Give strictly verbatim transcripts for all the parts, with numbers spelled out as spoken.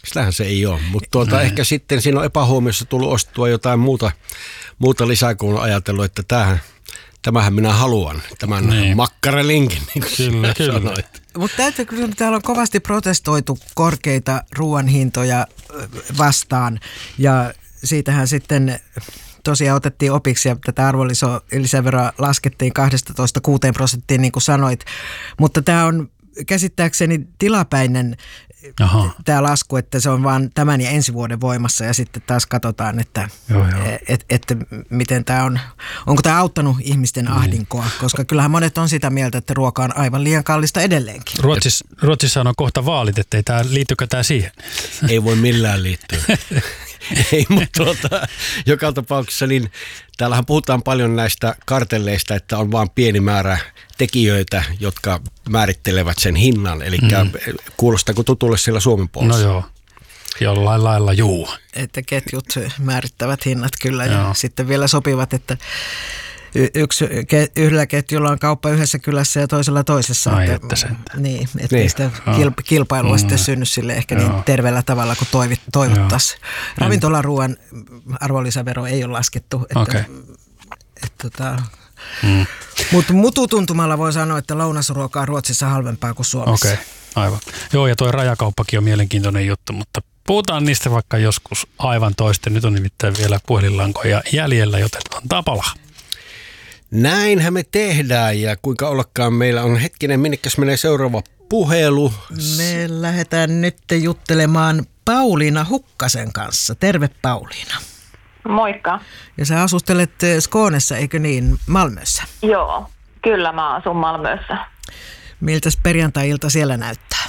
Sitähän se ei ole, mutta tuota, mm. ehkä sitten siinä on epähuomiossa tullut ostua jotain muuta, muuta lisää, kun on ajatellut, että tämähän, tämähän minä haluan, tämän niin. Makkaralinkin, niin kuin kyllä, kyllä. sanoit. Mutta täytyy kyllä, täällä on kovasti protestoitu korkeita ruoan hintoja vastaan ja siitähän sitten tosiaan otettiin opiksi ja tätä arvonlisäveroa laskettiin kaksitoista kuuteen prosenttiin, niin kuin sanoit, mutta tämä on käsittääkseni tilapäinen Aha. tämä lasku, että se on vaan tämän ja ensi vuoden voimassa ja sitten taas katsotaan, että, joo, joo. Et, että miten tämä on, onko tämä auttanut ihmisten niin. ahdinkoa, koska kyllähän monet on sitä mieltä, että ruoka on aivan liian kallista edelleenkin. Ruotsissa, Ruotsissa on kohta vaalit, että ei tämä, liittyykö tämä siihen? Ei voi millään liittyä. Ei, mutta tuota, joka tapauksessa niin täällähän puhutaan paljon näistä kartelleista, että on vain pieni määrä tekijöitä, jotka määrittelevät sen hinnan. Eli mm. kuulostaako tutulle siellä Suomen puolessa? No joo, jollain lailla juu. Että ketjut määrittävät hinnat kyllä ja joo. sitten vielä sopivat, että yksi, yhdellä ketjulla on kauppa yhdessä kylässä ja toisella toisessa. Ai, että, että niin, ettei niin. sitä kilpailua mm. sitten synny sille ehkä joo. niin terveellä tavalla kuin toivit, toivottaisiin. Ravintolaruuan arvonlisävero ei ole laskettu. Että, okay. että, että, mm. Mutta mututuntumalla voi sanoa, että lounasruoka on Ruotsissa halvempaa kuin Suomessa. Okei, okay. aivan. Joo, ja tuo rajakauppakin on mielenkiintoinen juttu, mutta puhutaan niistä vaikka joskus aivan toisten. Nyt on nimittäin vielä puhelinlankoja jäljellä, joten antaa palaa. Näinhän me tehdään ja kuinka ollakaan meillä on hetkinen, minnekäs menee seuraava puhelu. Me lähdetään nyt juttelemaan Pauliina Hukkasen kanssa. Terve Pauliina. Moikka. Ja sä asustelet Skånessa, eikö niin, Malmössä? Joo, kyllä mä asun Malmössä. Miltäs perjantai-ilta siellä näyttää?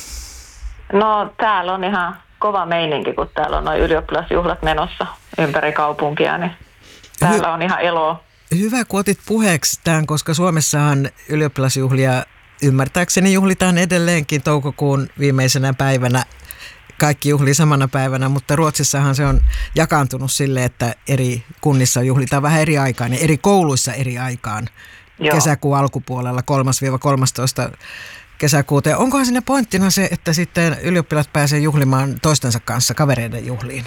No täällä on ihan kova meininki, kun täällä on noin ylioppilasjuhlat menossa ympäri kaupunkia, niin täällä Hy- on ihan eloa. Hyvä, kun otit puheeksi tämän, koska Suomessahan ylioppilasjuhlia ymmärtääkseni juhlitaan edelleenkin toukokuun viimeisenä päivänä. Kaikki juhlii samana päivänä, mutta Ruotsissahan se on jakaantunut sille, että eri kunnissa juhlitaan vähän eri aikaan ja eri kouluissa eri aikaan. Joo. Kesäkuun alkupuolella kolmas–kolmastoista kesäkuuta. Ja onkohan siinä pointtina se, että sitten ylioppilaat pääsee juhlimaan toistensa kanssa kavereiden juhliin?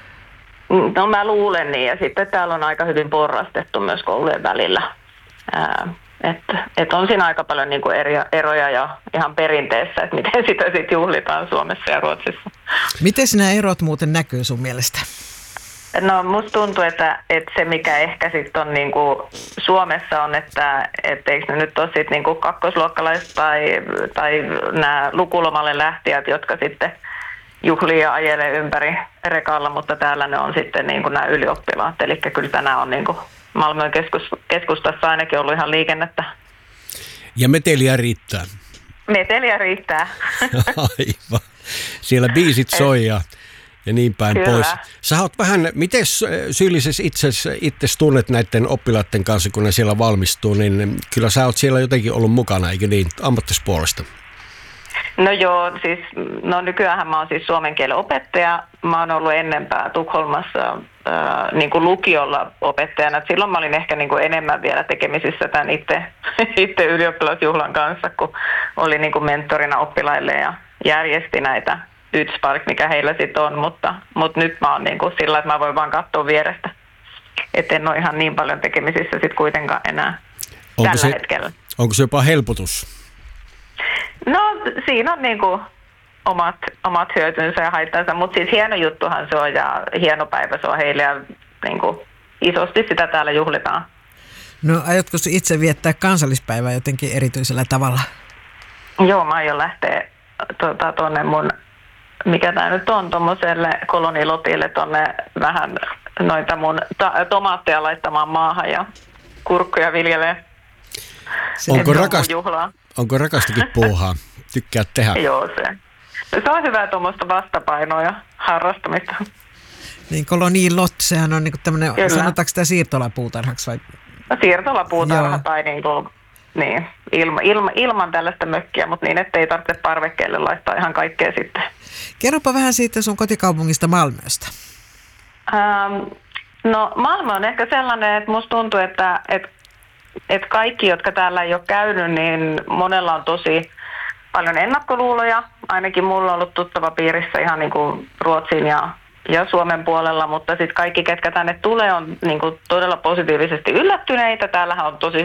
No mä luulen niin, ja sitten täällä on aika hyvin porrastettu myös koulujen välillä. Että et on siinä aika paljon niinku eri, eroja ja ihan perinteessä, että miten sitä sitten juhlitaan Suomessa ja Ruotsissa. Miten nämä erot muuten näkyy sun mielestä? No musta tuntuu, että, että se mikä ehkä sitten on niinku Suomessa on, että et eikö ne nyt ole sitten niinku kakkosluokkalaiset tai, tai nämä lukulomalle lähtijät, jotka sitten juhlii ja ajelee ympäri rekalla, mutta täällä ne on sitten niin kuin nämä ylioppilaat. Eli kyllä tänään on niin kuin Malmön keskus, keskustassa ainakin ollut ihan liikennettä. Ja meteliä riittää. Meteliä riittää. Aivan. Siellä biisit soi ja, ja niin päin kyllä. pois. Sä oot vähän, miten syyllisessä itse, itse tunnet näiden oppilaiden kanssa, kun ne siellä valmistuu, niin kyllä sä oot siellä jotenkin ollut mukana, eikö niin, ammattispuolesta? No joo, siis no nykyäänhän mä oon siis suomen kielen opettaja. Mä oon ollut ennempää Tukholmassa ää, niin kuin lukiolla opettajana. Et silloin mä olin ehkä niin kuin enemmän vielä tekemisissä tämän itse, itse ylioppilasjuhlan kanssa, kun oli niin kuin mentorina oppilaille ja järjesti näitä Ytspark, mikä heillä sitten on. Mutta, mutta nyt mä oon niin kuin sillä, että mä voin vaan katsoa vierestä. Et en ole ihan niin paljon tekemisissä sitten kuitenkaan enää onko tällä se, hetkellä. Onko se jopa helpotus? No siinä on niinku omat, omat hyötynsä ja haittansa, mutta siis hieno juttuhan se on ja hieno päivä se on heille ja niinku isosti sitä täällä juhlitaan. No aiotko itse viettää kansallispäivää jotenkin erityisellä tavalla? Joo, mä aion lähteä tuota, tuonne mun, mikä tää nyt on, tuommoiselle kolonilotille tuonne vähän noita mun ta- tomaatteja laittamaan maahan ja kurkkuja viljelee. Onko, rakast... Onko rakastakin puuhaa? Tykkää tehdä? Joo, se. Se on hyvää tuommoista vastapainoa ja harrastamista. Niin koloniilot, sehän on niinku tämmöinen, sanotaanko sitä siirtolapuutarhaksi vai? No, siirtolapuutarha tai niinku, niin, ilma, ilma, ilman tällaista mökkiä, mutta niin, ettei tarvitse parvekkeelle laittaa ihan kaikkea sitten. Kerropa vähän siitä sun kotikaupungista Malmöstä. Ähm, no Malmö on ehkä sellainen, että musta tuntuu, että, että että kaikki, jotka täällä ei ole käynyt, niin monella on tosi paljon ennakkoluuloja, ainakin mulla on ollut tuttava piirissä ihan niin kuin Ruotsin ja, ja Suomen puolella, mutta sitten kaikki, ketkä tänne tulee, on niin kuin todella positiivisesti yllättyneitä. Täällähän on tosi